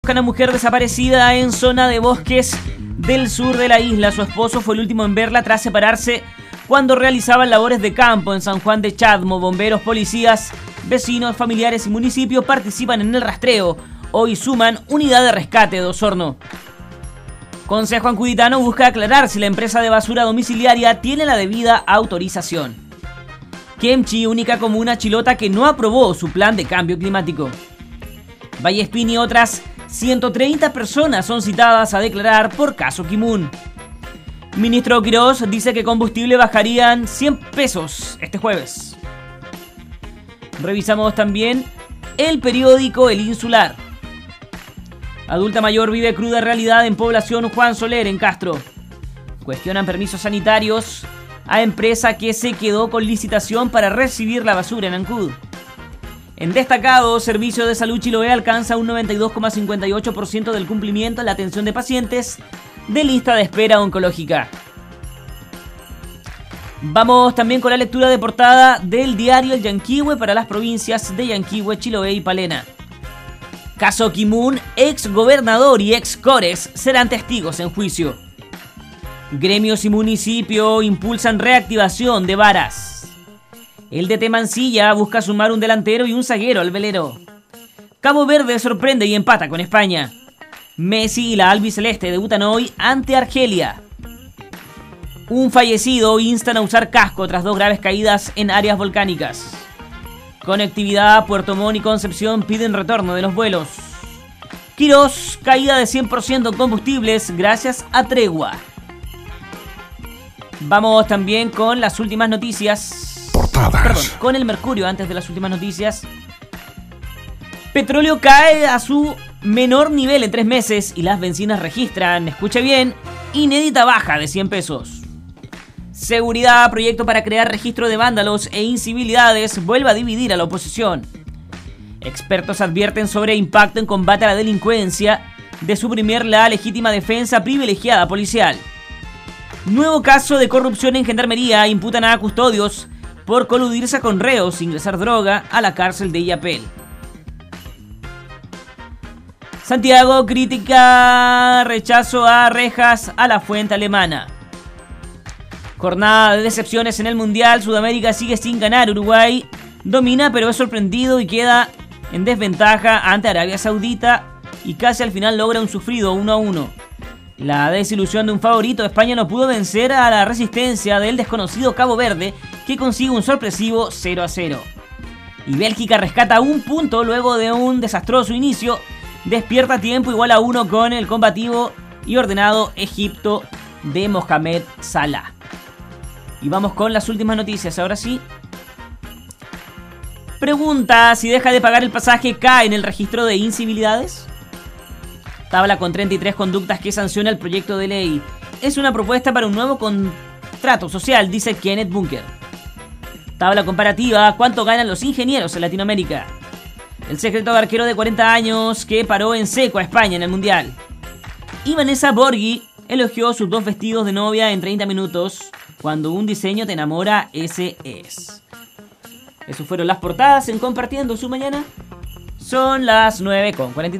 Una mujer desaparecida en zona de bosques del sur de la isla. Su esposo fue el último en verla tras separarse cuando realizaban labores de campo en San Juan de Chadmo. Bomberos, policías, vecinos, familiares y municipios participan en el rastreo. Hoy suman unidad de rescate de Osorno. Consejo Ancuditano busca aclarar si la empresa de basura domiciliaria tiene la debida autorización. Kemchi, única comuna chilota que no aprobó su plan de cambio climático. Vallespín y otras 130 personas son citadas a declarar por caso Kimun. Ministro Quirós dice que combustible bajarían 100 pesos este jueves. Revisamos también el periódico El Insular. Adulta mayor vive cruda realidad en población Juan Soler en Castro. Cuestionan permisos sanitarios a empresa que se quedó con licitación para recibir la basura en Ancud. En destacado, Servicio de Salud Chiloé alcanza un 92,58% del cumplimiento en la atención de pacientes de lista de espera oncológica. Vamos también con la lectura de portada del diario El Yanquihue para las provincias de Yanquihue, Chiloé y Palena. Caso Kimun, ex gobernador y ex Cores serán testigos en juicio. Gremios y municipio impulsan reactivación de varas. El DT Mansilla busca sumar un delantero y un zaguero al velero. Cabo Verde sorprende y empata con España. Messi y la albiceleste debutan hoy ante Argelia. Un fallecido instan a usar casco tras 2 graves caídas en áreas volcánicas. Conectividad, Puerto Montt y Concepción piden retorno de los vuelos. Quirós, caída de 100% combustibles gracias a tregua. Vamos también con las últimas noticias. Con el Mercurio antes de las últimas noticias. Petróleo cae a su menor nivel en 3 meses y las bencinas registran, escuche bien, inédita baja de 100 pesos. Seguridad, proyecto para crear registro de vándalos e incivilidades vuelve a dividir a la oposición. Expertos advierten sobre impacto en combate a la delincuencia de suprimir la legítima defensa privilegiada policial. Nuevo caso de corrupción en Gendarmería, imputan a custodios por coludirse con reos, ingresar droga a la cárcel de Illapel. Santiago critica rechazo a rejas a la fuente alemana. Jornada de decepciones en el Mundial. Sudamérica sigue sin ganar. Uruguay domina pero es sorprendido y queda en desventaja ante Arabia Saudita y casi al final logra un sufrido 1-1. La desilusión de un favorito, España no pudo vencer a la resistencia del desconocido Cabo Verde, que consigue un sorpresivo 0-0. Y Bélgica rescata un punto luego de un desastroso inicio, despierta tiempo igual a 1 con el combativo y ordenado Egipto de Mohamed Salah. Y vamos con las últimas noticias, ahora sí. Pregunta: si deja de pagar el pasaje, ¿cae en el registro de incivilidades? Tabla con 33 conductas que sanciona el proyecto de ley. Es una propuesta para un nuevo contrato social, dice Kenneth Bunker. Tabla comparativa: ¿cuánto ganan los ingenieros en Latinoamérica? El secreto de arquero de 40 años que paró en seco a España en el Mundial. Y Vanessa Borghi elogió sus 2 vestidos de novia en 30 minutos. Cuando un diseño te enamora, ese es. Esas fueron las portadas en Compartiendo su Mañana. Son las 9:43.